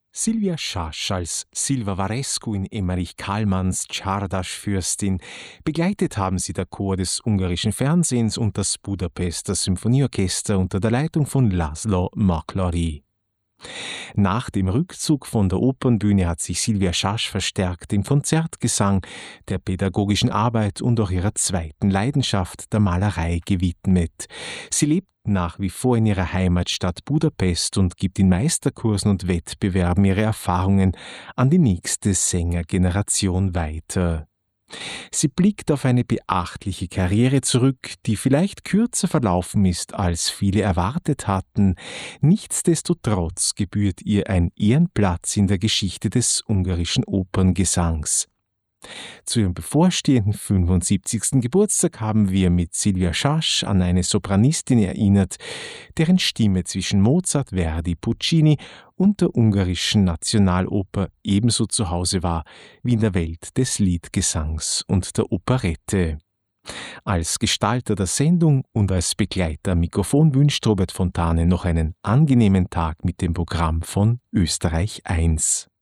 Silvia Schasch als Silva Varescu in Emmerich Kallmanns Csárdás-Fürstin. Begleitet haben sie der Chor des ungarischen Fernsehens und das Budapester Symphonieorchester unter der Leitung von László Maklari. Nach dem Rückzug von der Opernbühne hat sich Silvia Schasch verstärkt dem Konzertgesang, der pädagogischen Arbeit und auch ihrer zweiten Leidenschaft, der Malerei, gewidmet. Sie lebt nach wie vor in ihrer Heimatstadt Budapest und gibt in Meisterkursen und Wettbewerben ihre Erfahrungen an die nächste Sängergeneration weiter. Sie blickt auf eine beachtliche Karriere zurück, die vielleicht kürzer verlaufen ist, als viele erwartet hatten. Nichtsdestotrotz gebührt ihr ein Ehrenplatz in der Geschichte des ungarischen Operngesangs. Zu ihrem bevorstehenden 75. Geburtstag haben wir mit Silvia Schasch an eine Sopranistin erinnert, deren Stimme zwischen Mozart, Verdi, Puccini und der ungarischen Nationaloper ebenso zu Hause war wie in der Welt des Liedgesangs und der Operette. Als Gestalter der Sendung und als Begleiter am Mikrofon wünscht Robert Fontane noch einen angenehmen Tag mit dem Programm von Österreich 1.